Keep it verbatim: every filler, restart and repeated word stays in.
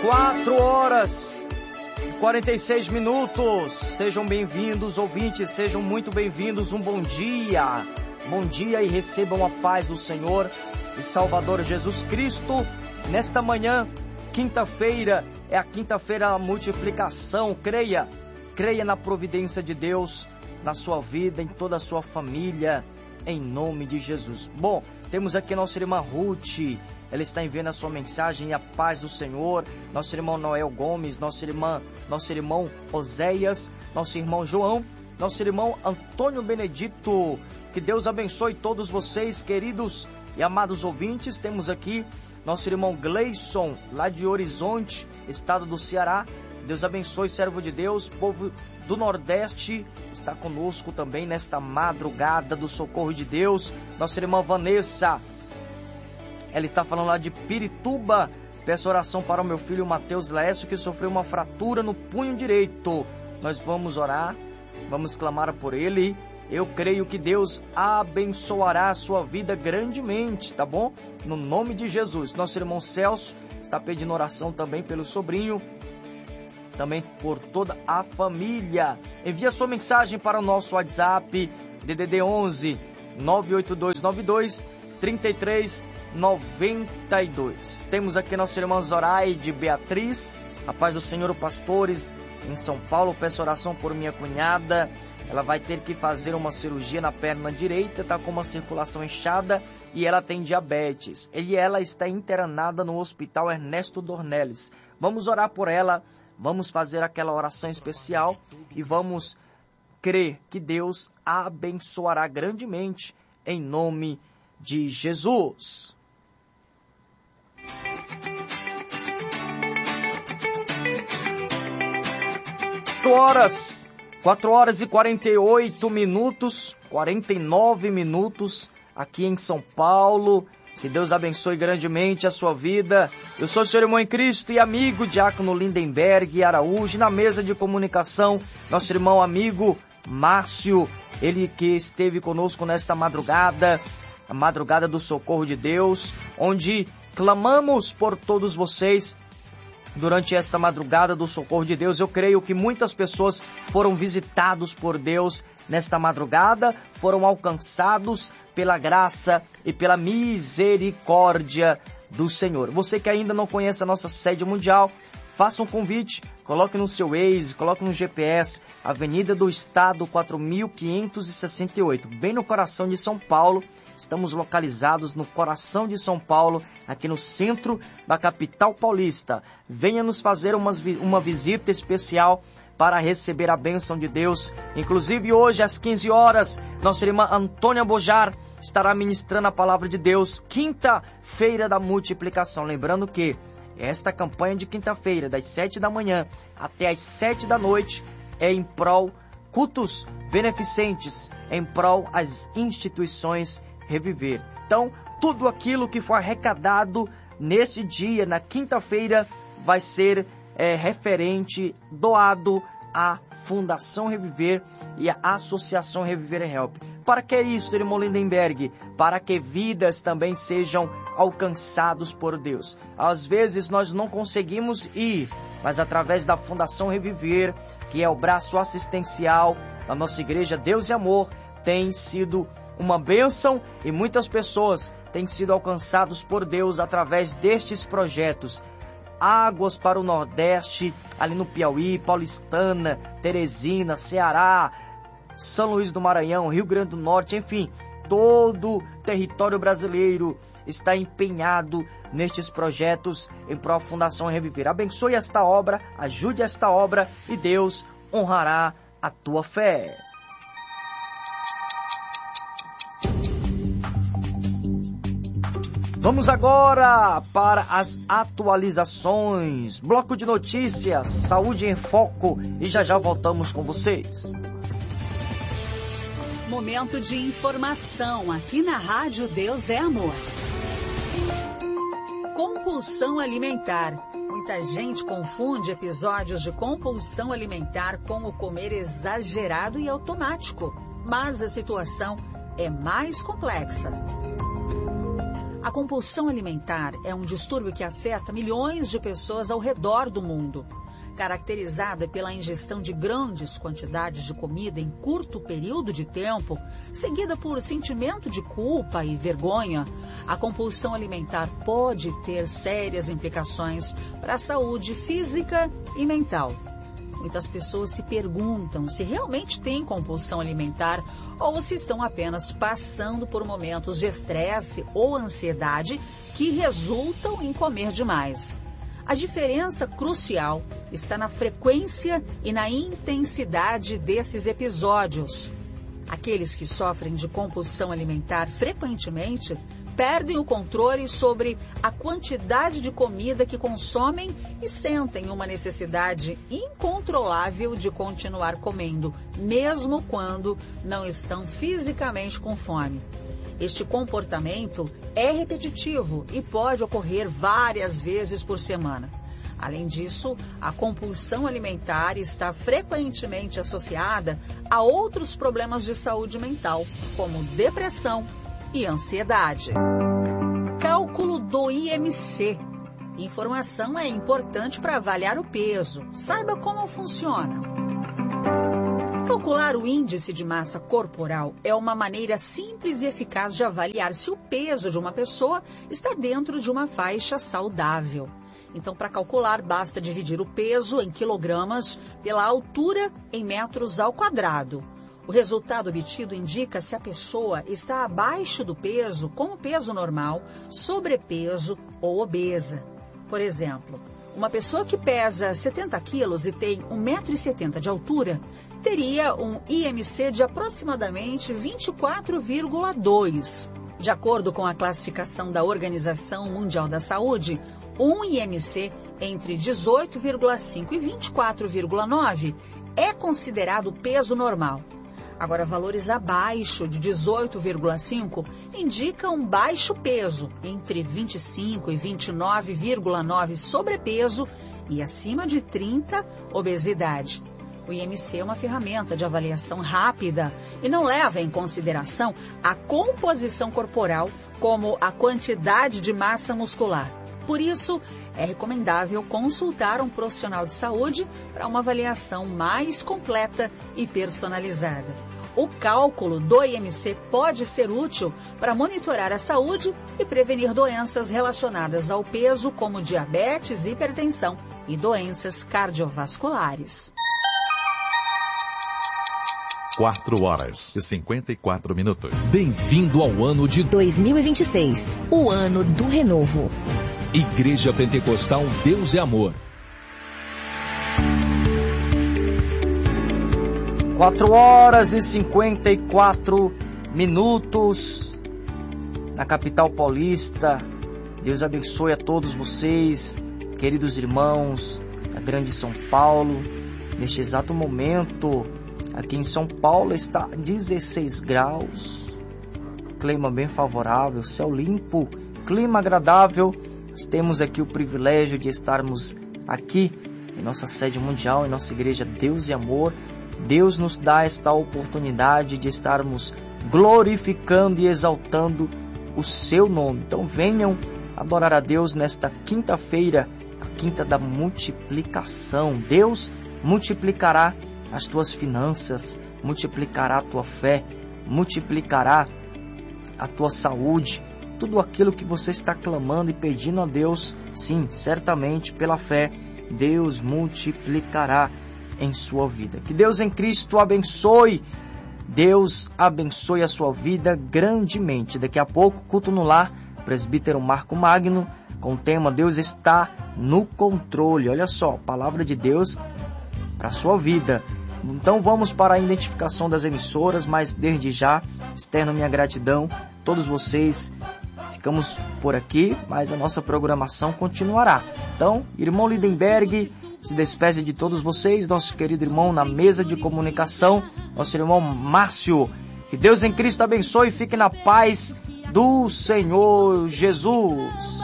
Quatro horas e quarenta e seis minutos. Sejam bem-vindos, ouvintes, sejam muito bem-vindos. Um bom dia. Bom dia e recebam a paz do Senhor e Salvador Jesus Cristo. Nesta manhã, quinta-feira, é a quinta-feira da multiplicação. Creia, creia na providência de Deus, na sua vida, em toda a sua família, em nome de Jesus. Bom, temos aqui nossa irmã Ruth. Ela está enviando a sua mensagem e a paz do Senhor. Nosso irmão Noel Gomes, nosso irmão, nosso irmão Oséias, nosso irmão João, nosso irmão Antônio Benedito. Que Deus abençoe todos vocês, queridos e amados ouvintes. Temos aqui nosso irmão Gleison, lá de Horizonte, estado do Ceará. Deus abençoe, servo de Deus. Povo do Nordeste está conosco também nesta madrugada do socorro de Deus. Nossa irmã Vanessa, ela está falando lá de Pirituba. Peço oração para o meu filho Mateus Lécio, que sofreu uma fratura no punho direito. Nós vamos orar, vamos clamar por ele. Eu creio que Deus abençoará a sua vida grandemente, tá bom? No nome de Jesus. Nosso irmão Celso está pedindo oração também pelo sobrinho, também por toda a família. Envie a sua mensagem para o nosso WhatsApp, D D D onze, nove oito dois nove dois, três três noventa e dois. Temos aqui nossa irmã Zoraide Beatriz. A paz do Senhor, pastores, em São Paulo. Peço oração por minha cunhada. Ela vai ter que fazer uma cirurgia na perna direita, está com uma circulação inchada e ela tem diabetes. E ela está internada no Hospital Ernesto Dornelles. Vamos orar por ela, vamos fazer aquela oração especial e vamos crer que Deus a abençoará grandemente em nome de Jesus. Quatro horas, quatro horas e quarenta e oito minutos, quarenta e nove minutos aqui em São Paulo. Que Deus abençoe grandemente a sua vida. Eu sou o seu irmão em Cristo e amigo Diácono Lindenberg Araújo. Na mesa de comunicação, nosso irmão amigo Márcio, ele que esteve conosco nesta madrugada, a madrugada do socorro de Deus, onde clamamos por todos vocês. Durante esta madrugada do socorro de Deus, eu creio que muitas pessoas foram visitados por Deus nesta madrugada, foram alcançados pela graça e pela misericórdia do Senhor. Você que ainda não conhece a nossa sede mundial, faça um convite, coloque no seu Waze, coloque no G P S, Avenida do Estado quatro mil quinhentos e sessenta e oito, bem no coração de São Paulo. Estamos localizados no coração de São Paulo, aqui no centro da capital paulista. Venha nos fazer uma, uma visita especial para receber a bênção de Deus. Inclusive hoje às quinze horas, nossa irmã Antônia Bojar estará ministrando a palavra de Deus, quinta-feira da multiplicação. Lembrando que esta campanha de quinta-feira, das sete da manhã até as sete da noite, é em prol cultos beneficentes, em prol às instituições Reviver. Então, tudo aquilo que for arrecadado neste dia, na quinta-feira, vai ser é, referente, doado à Fundação Reviver e à Associação Reviver Help. Para que isso, irmão Lindenberg? Para que vidas também sejam alcançados por Deus. Às vezes nós não conseguimos ir, mas através da Fundação Reviver, que é o braço assistencial da nossa igreja Deus e Amor, tem sido uma bênção e muitas pessoas têm sido alcançados por Deus através destes projetos. Águas para o Nordeste, ali no Piauí, Paulistana, Teresina, Ceará, São Luís do Maranhão, Rio Grande do Norte, enfim, todo o território brasileiro está empenhado nestes projetos em prol da Fundação Reviver. Abençoe esta obra, ajude esta obra e Deus honrará a tua fé. Vamos agora para as atualizações. Bloco de notícias, Saúde em Foco, e já já voltamos com vocês. Momento de informação aqui na Rádio Deus é Amor. Compulsão alimentar. Muita gente confunde episódios de compulsão alimentar com o comer exagerado e automático, mas a situação é mais complexa. A compulsão alimentar é um distúrbio que afeta milhões de pessoas ao redor do mundo. Caracterizada pela ingestão de grandes quantidades de comida em curto período de tempo, seguida por sentimento de culpa e vergonha, a compulsão alimentar pode ter sérias implicações para a saúde física e mental. Muitas pessoas se perguntam se realmente têm compulsão alimentar ou se estão apenas passando por momentos de estresse ou ansiedade que resultam em comer demais. A diferença crucial está na frequência e na intensidade desses episódios. Aqueles que sofrem de compulsão alimentar frequentemente perdem o controle sobre a quantidade de comida que consomem e sentem uma necessidade incontrolável de continuar comendo, mesmo quando não estão fisicamente com fome. Este comportamento é repetitivo e pode ocorrer várias vezes por semana. Além disso, a compulsão alimentar está frequentemente associada a outros problemas de saúde mental, como depressão e ansiedade. Cálculo do I M C. Informação é importante para avaliar o peso. Saiba como funciona. Calcular o índice de massa corporal é uma maneira simples e eficaz de avaliar se o peso de uma pessoa está dentro de uma faixa saudável. Então, para calcular, basta dividir o peso em quilogramas pela altura em metros ao quadrado. O resultado obtido indica se a pessoa está abaixo do peso, como peso normal, sobrepeso ou obesa. Por exemplo, uma pessoa que pesa setenta quilos e tem um metro e setenta de altura teria um I M C de aproximadamente vinte e quatro vírgula dois. De acordo com a classificação da Organização Mundial da Saúde, um I M C entre dezoito vírgula cinco e vinte e quatro vírgula nove é considerado peso normal. Agora, valores abaixo de dezoito vírgula cinco indicam um baixo peso, entre vinte e cinco e vinte e nove vírgula nove sobrepeso e acima de trinta, obesidade. O I M C é uma ferramenta de avaliação rápida e não leva em consideração a composição corporal, como a quantidade de massa muscular. Por isso, é recomendável consultar um profissional de saúde para uma avaliação mais completa e personalizada. O cálculo do I M C pode ser útil para monitorar a saúde e prevenir doenças relacionadas ao peso, como diabetes, hipertensão e doenças cardiovasculares. quatro horas e cinquenta e quatro minutos. Bem-vindo ao ano de dois mil e vinte e seis, o ano do renovo. Igreja Pentecostal Deus é Amor. quatro horas e cinquenta e quatro minutos na capital paulista. Deus abençoe a todos vocês, queridos irmãos da grande São Paulo. Neste exato momento, aqui em São Paulo está dezesseis graus, clima bem favorável, céu limpo, clima agradável. Nós temos aqui o privilégio de estarmos aqui em nossa sede mundial, em nossa igreja Deus e Amor. Deus nos dá esta oportunidade de estarmos glorificando e exaltando o seu nome. Então venham adorar a Deus nesta quinta-feira, a quinta da multiplicação. Deus multiplicará as tuas finanças, multiplicará a tua fé, multiplicará a tua saúde, tudo aquilo que você está clamando e pedindo a Deus. Sim, certamente pela fé, Deus multiplicará em sua vida. Que Deus em Cristo abençoe, Deus abençoe a sua vida grandemente. Daqui a pouco, culto no lar, presbítero Marco Magno, com o tema Deus está no controle. Olha só, palavra de Deus para a sua vida. Então vamos para a identificação das emissoras, mas desde já externo minha gratidão a todos vocês. Ficamos por aqui, mas a nossa programação continuará. Então, irmão Lindenberg se despede de todos vocês, nosso querido irmão na mesa de comunicação, nosso irmão Márcio. Que Deus em Cristo abençoe e fique na paz do Senhor Jesus.